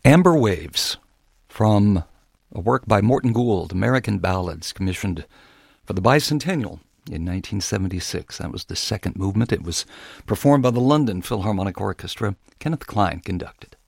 Amber Waves, from a work by Morton Gould, American Ballads, commissioned for the bicentennial in 1976. That was the second movement. It was performed by the London Philharmonic Orchestra. Kenneth Klein conducted.